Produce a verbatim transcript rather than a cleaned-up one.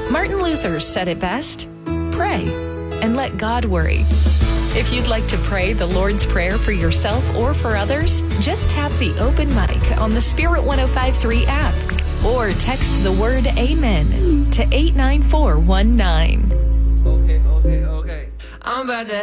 Martin Luther said it best: pray and let God worry. If you'd like to pray the Lord's Prayer for yourself or for others, just tap the open mic on the Spirit one oh five point three app or text the word Amen to eight nine four one nine. Okay, okay, okay. I'm about to